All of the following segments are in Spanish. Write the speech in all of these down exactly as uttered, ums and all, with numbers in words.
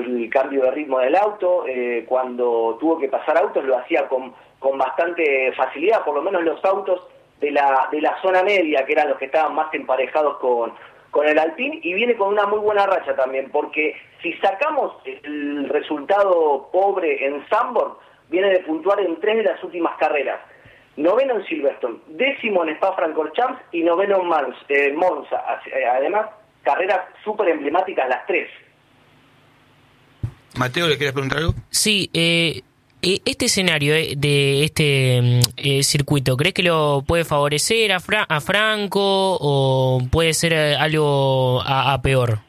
el cambio de ritmo del auto, eh, cuando tuvo que pasar autos lo hacía con, con bastante facilidad, por lo menos los autos de la, de la zona media, que eran los que estaban más emparejados con, con el Alpine, y viene con una muy buena racha también, porque si sacamos el resultado pobre en Zandvoort, viene de puntuar en tres de las últimas carreras. Noveno en Silverstone, décimo en Spa-Francorchamps y noveno en Mons, eh, Monza. Además, carreras súper emblemáticas las tres. Mateo, ¿le quieres preguntar algo? Sí, eh, este escenario de este eh, circuito, ¿crees que lo puede favorecer a, Fra- a Franco o puede ser algo a, a peor?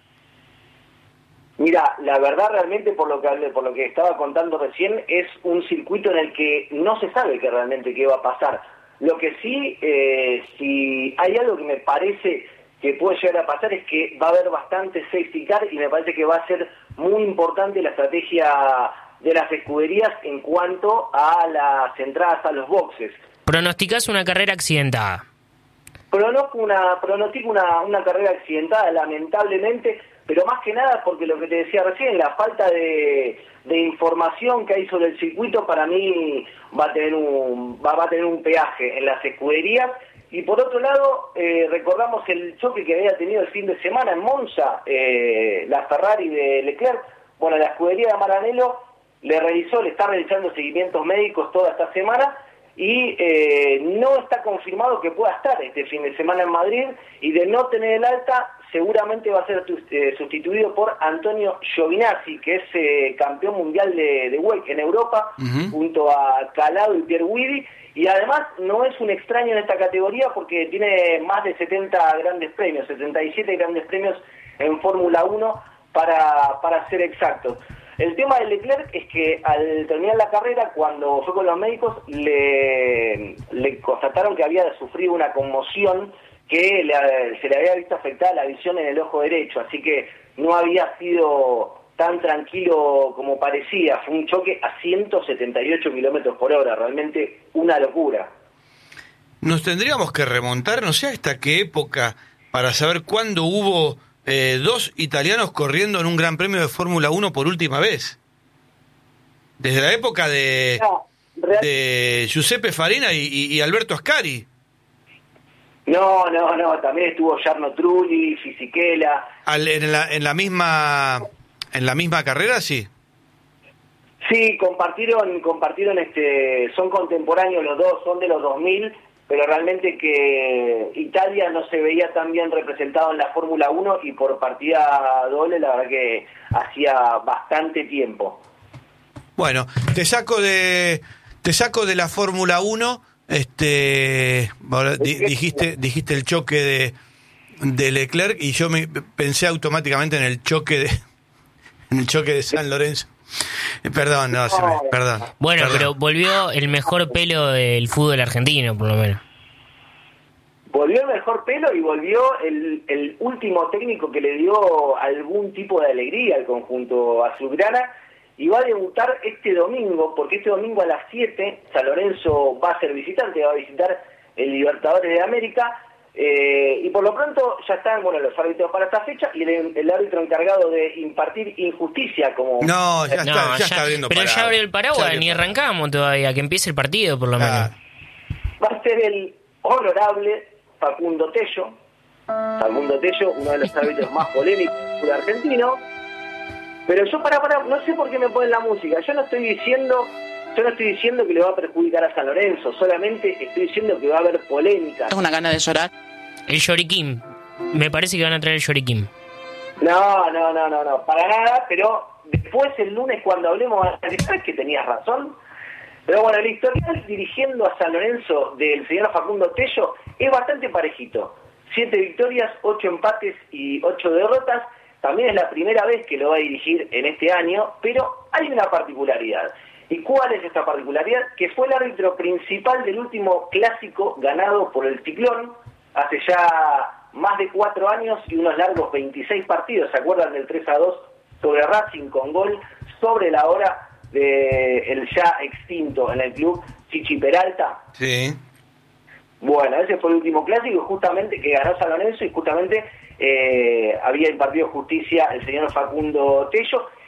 Mira, la verdad realmente por lo que hablé, por lo que estaba contando recién, es un circuito en el que no se sabe que realmente qué va a pasar. Lo que sí, eh, si hay algo que me parece que puede llegar a pasar es que va a haber bastante safety car y me parece que va a ser muy importante la estrategia de las escuderías en cuanto a las entradas a los boxes. ¿Pronosticás una carrera accidentada? Pronostico una, pronostico una, una carrera accidentada, lamentablemente, pero más que nada porque lo que te decía recién, la falta de, de información que hay sobre el circuito para mí va a tener un, va, va a tener un peaje en las escuderías. Y por otro lado, eh, recordamos el choque que había tenido el fin de semana en Monza, eh, la Ferrari de Leclerc. Bueno, la escudería de Maranello le realizó, le está realizando seguimientos médicos toda esta semana y eh, no está confirmado que pueda estar este fin de semana en Madrid, y de no tener el alta seguramente va a ser eh, sustituido por Antonio Giovinazzi, que es eh, campeón mundial de, de W E C en Europa, uh-huh. junto a Calado y Pierre Guidi, y además no es un extraño en esta categoría porque tiene más de setenta grandes premios, setenta y siete grandes premios en Fórmula uno para, para ser exactos. El tema de Leclerc es que al terminar la carrera, cuando fue con los médicos, le, le constataron que había sufrido una conmoción que le, se le había visto afectada la visión en el ojo derecho, así que no había sido tan tranquilo como parecía. Fue un choque a ciento setenta y ocho kilómetros por hora, realmente una locura. Nos tendríamos que remontar, no sé hasta qué época, para saber cuándo hubo eh, dos italianos corriendo en un Gran Premio de Fórmula uno por última vez. Desde la época de, no, de Giuseppe Farina y, y, y Alberto Ascari. No, no, no, también estuvo Jarno Trulli, Fisichella. Al, en la en la misma en la misma carrera, sí. Sí, compartieron compartieron este son contemporáneos los dos, son de los dos mil, pero realmente que Italia no se veía tan bien representado en la Fórmula uno y por partida doble la verdad que hacía bastante tiempo. Bueno, te saco de te saco de la Fórmula uno. Este, dijiste dijiste el choque de, de Leclerc y yo me pensé automáticamente en el choque de en el choque de San Lorenzo. Perdón, no, se me, perdón. Bueno, perdón. Pero volvió el mejor pelo del fútbol argentino, por lo menos. Volvió el mejor pelo y volvió el, el último técnico que le dio algún tipo de alegría al conjunto azulgrana. Y va a debutar este domingo, porque este domingo a las siete San Lorenzo va a ser visitante, va a visitar el Libertadores de América, eh, y por lo pronto ya están bueno los árbitros para esta fecha, y el, el árbitro encargado de impartir injusticia como... No, ya está, no, ya, ya está abriendo Pero paraguas. ya abrió el paraguas, ni arrancamos todavía, que empiece el partido por lo menos. Ah. Va a ser el honorable Facundo Tello, Facundo Tello, uno de los árbitros más polémicos del argentino. Pero yo para para no sé por qué me ponen la música. Yo no estoy diciendo, yo no estoy diciendo que le va a perjudicar a San Lorenzo. Solamente estoy diciendo que va a haber polémica. Tengo una gana de llorar. El Lloriquín. Me parece que van a traer el Lloriquín. No, no, no, no, no, para nada. Pero después el lunes cuando hablemos a decir que tenías razón. Pero bueno, el historial dirigiendo a San Lorenzo del señor Facundo Tello es bastante parejito. Siete victorias, ocho empates y ocho derrotas. También es la primera vez que lo va a dirigir en este año, pero hay una particularidad. ¿Y cuál es esta particularidad? Que fue el árbitro principal del último clásico ganado por el Ciclón hace ya más de cuatro años y unos largos veintiséis partidos. ¿Se acuerdan del tres a dos sobre Racing con gol sobre la hora del ya extinto en el club Chichi Peralta? Sí. Bueno, ese fue el último clásico justamente que ganó San Lorenzo y justamente... Eh, había impartido justicia el señor Facundo Tello,